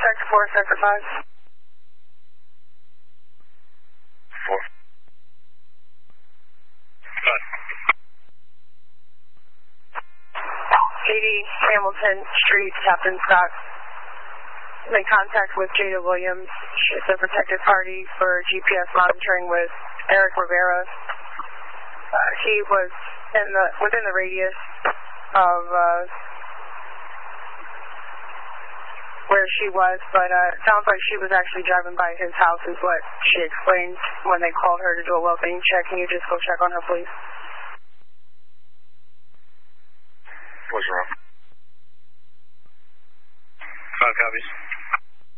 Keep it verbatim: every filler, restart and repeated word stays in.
Contact four, sector five. Four. Five. eighty Hamilton Street, Captain Scott. Made contact with Jada Williams. She's a protected party for G P S monitoring with Eric Rivera. Uh, he was in the within the radius of uh, where she was, but uh, it sounds like she was actually driving by his house is what she explained when they called her to do a well-being check. Can you just go check on her, please? What's wrong? Five copies.